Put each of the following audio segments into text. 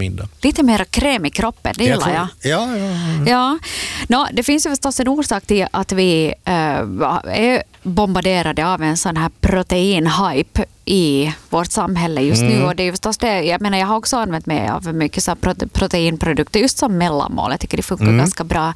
in då. Lite mer kräm i kroppen, det gillar jag. Ja. Det finns ju förstås en orsak till att vi är bombarderade av en sån här proteinhype i vårt samhälle just nu. Och det är förstås det, jag menar, jag har också använt mig av mycket så proteinprodukter just som mellanmål. Jag tycker det funkar ganska bra.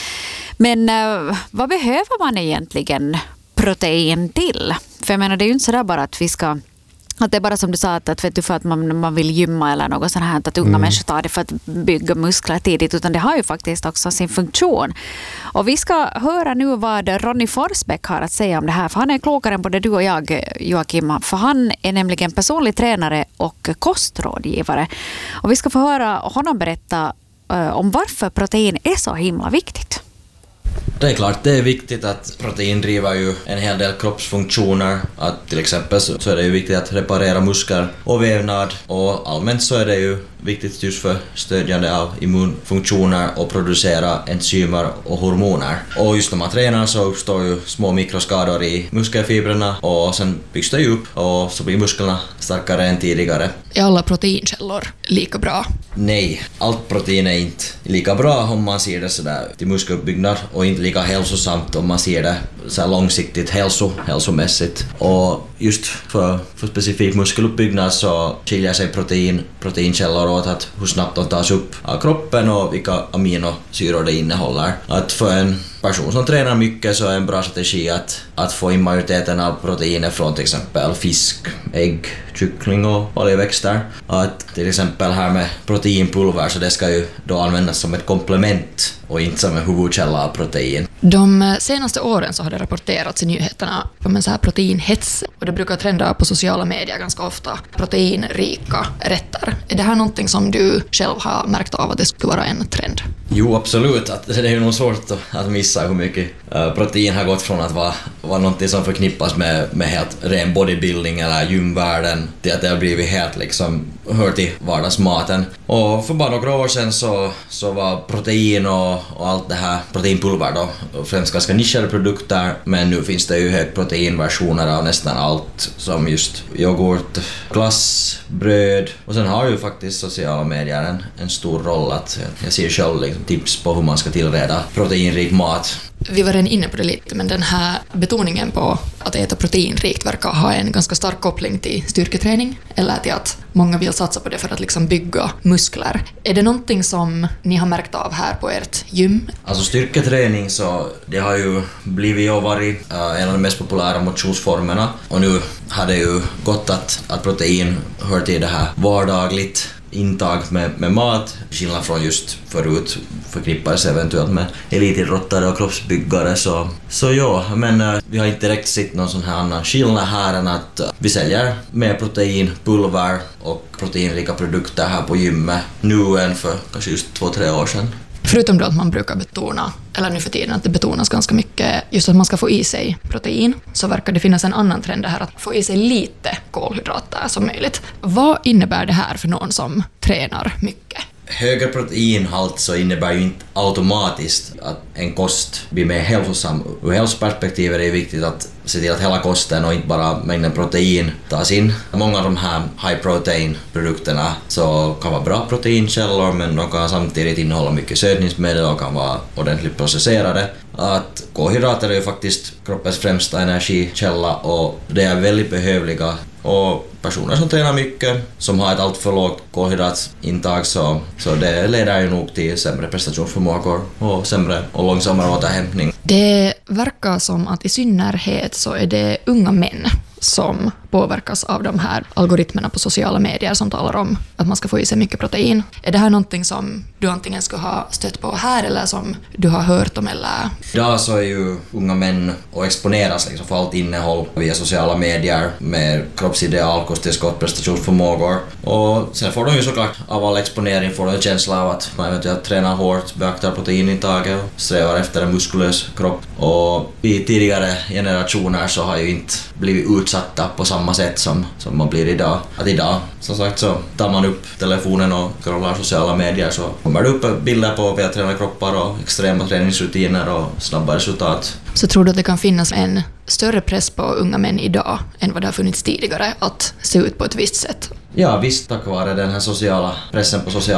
Men vad behöver man egentligen protein till? För jag menar, det är ju inte sådär bara att vi ska... Att det är bara som du sa, att vet du, för att man vill gymma eller något sånt här, att unga människor tar det för att bygga muskler tidigt, utan det har ju faktiskt också sin funktion. Och vi ska höra nu vad Ronny Forsbäck har att säga om det här, för han är klokare än både du och jag, Joakim, för han är nämligen personlig tränare och kostrådgivare. Och vi ska få höra honom berätta om varför protein är så himla viktigt. Det är klart, det är viktigt att protein driver ju en hel del kroppsfunktioner. Att till exempel så är det ju viktigt att reparera muskler och vävnad, och allmänt så är det ju viktigt just för stödjande av immunfunktioner och producera enzymer och hormoner. Och just när man tränar så uppstår ju små mikroskador i muskelfibrerna, och sen byggs det ju upp och så blir musklerna starkare än tidigare. Är alla proteinkällor lika bra? Nej, allt protein är inte lika bra om man ser det sådär till muskeluppbyggnad, och inte lika hälsosamt om man ser det så långsiktigt hälsomässigt. Och just för specifik muskeluppbyggnad så skiljer sig proteinkällor åt att hur snabbt de tas upp av kroppen och vilka aminosyror det innehåller. Att för en person som tränar mycket så är en bra strategi att få in majoriteten av proteiner från till exempel fisk, ägg, kyckling och oljeväxter. Att till exempel här med proteinpulver, så det ska ju då användas som ett komplement och inte som en huvudkälla av protein. De senaste åren så har det rapporterats i nyheterna om en så här proteinhets, och det brukar trenda på sociala medier ganska ofta. Proteinrika rätter. Är det här någonting som du själv har märkt av att det skulle vara en trend? Jo, absolut. Det är ju nog svårt att missa hur mycket protein har gått från att vara någonting som förknippas med helt ren bodybuilding eller gymvärlden till att det har blivit helt liksom hör till vardagsmaten. Och för bara några år sedan så var protein och allt det här proteinpulver då främst ganska nischade produkter, men nu finns det ju högproteinversioner av nästan allt, som just yoghurt, glass, bröd, och sen har ju faktiskt sociala medier en stor roll. Att jag ser själv liksom tips på hur man ska tillreda proteinrik mat. Vi var redan inne på det lite, men den här betoningen på att äta proteinrikt verkar ha en ganska stark koppling till styrketräning, eller till att många vill satsa på det för att liksom bygga muskler. Är det någonting som ni har märkt av här på ert gym? Alltså styrketräning, så det har ju blivit och varit en av de mest populära motionsformerna, och nu har det ju gått att protein hör till det här vardagligt intag med mat, skillnad från just förut förknippades eventuellt med elitidrottare och kroppsbyggare, så ja, men vi har inte direkt sett någon sån här annan skillnad här än att vi säljer mer proteinpulver och proteinrika produkter här på gymmet nu än för kanske just 2-3 år sedan. Förutom då att man brukar betona, eller nu för tiden att det betonas ganska mycket, just att man ska få i sig protein, så verkar det finnas en annan trend här att få i sig lite kolhydrater som möjligt. Vad innebär det här för någon som tränar mycket? Högre proteinhalt så innebär ju inte automatiskt att en kost blir mer hälsosam. Ur hälsoperspektiv är det viktigt att se till att hela kosten och inte bara mängden protein tas in. Många av de här high protein produkterna så kan vara bra proteinkällor, men de kan samtidigt innehålla mycket sötningsmedel och kan vara ordentligt processerade. Att kolhydrater är ju faktiskt kroppens främsta energikälla, och det är väldigt behövliga. Och personer som tränar mycket, som har ett allt för lågt kolhydratintag, så det leder ju nog till sämre prestationsförmågor och sämre och långsammare återhämtning. Det verkar som att i synnerhet så är det unga män som påverkas av de här algoritmerna på sociala medier som talar om att man ska få i sig mycket protein. Är det här någonting som du antingen skulle ha stött på här eller som du har hört om? Eller? Idag så är ju unga män och exponeras liksom för allt innehåll via sociala medier med kroppsideal, kosttillskott, prestationsförmågor. Och sen får de ju såklart av all exponering får de en känsla av att man eventuellt tränar hårt, beaktar proteinintaget och strävar efter en muskulös kropp. Och i tidigare generationer så har ju inte blivit utsatta på samma sätt som man blir idag. Att idag, som sagt, så tar man upp telefonen och scrollar sociala medier, så kommer det upp bilder på vältränade kroppar och extrema träningsrutiner och snabba resultat. Så tror du att det kan finnas en större press på unga män idag än vad det har funnits tidigare att se ut på ett visst sätt? Ja, visst, tack vare den här sociala pressen på sociala